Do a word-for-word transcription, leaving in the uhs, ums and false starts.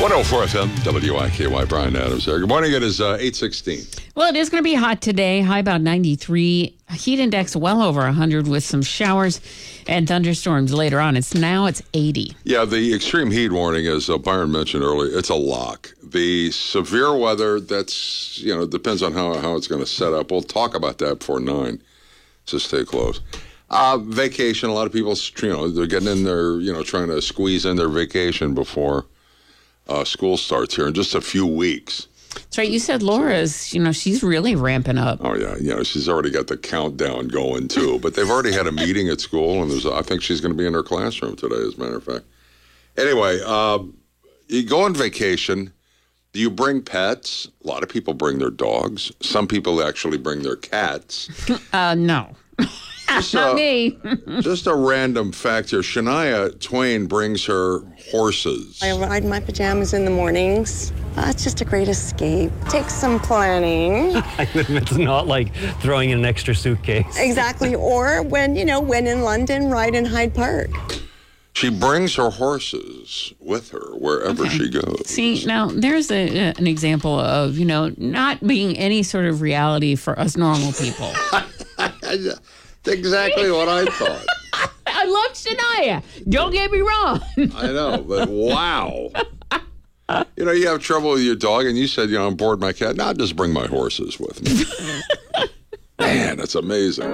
one oh four F M, W I K Y, Brian Adams there. Good morning. It is uh, eight sixteen. Well, it is going to be hot today. High about ninety-three. Heat index well over one hundred with some showers and thunderstorms later on. It's now it's eighty. Yeah, the extreme heat warning, as uh, Byron mentioned earlier, it's a lock. The severe weather, that's, you know, depends on how, how it's going to set up. We'll talk about that before nine. So stay close. Uh, vacation, a lot of people, you know, they're getting in there, you know, trying to squeeze in their vacation before uh, school starts here in just a few weeks. That's right. You said Laura's, you know, she's really ramping up. Oh, yeah. You know, she's already got the countdown going, too. But they've already had a meeting at school, and there's, I think she's going to be in her classroom today, as a matter of fact. Anyway, uh, you go on vacation. Do you bring pets? A lot of people bring their dogs. Some people actually bring their cats. Uh, no. Just Not a, me. Just a random fact here. Shania Twain brings her horses. I ride my pajamas in the mornings. Uh, it's just a great escape. Takes some planning. It's not like throwing in an extra suitcase. Exactly. Or when, you know, when in London, ride in Hyde Park. She brings her horses with her wherever Okay. she goes. See, now there's a, an example of, you know, not being any sort of reality for us normal people. That's exactly what I thought. I love Shania. Don't get me wrong. I know, but wow. You know, you have trouble with your dog, and you said, you know, I'm bored with my cat. No, I'll just bring my horses with me. Man, that's amazing.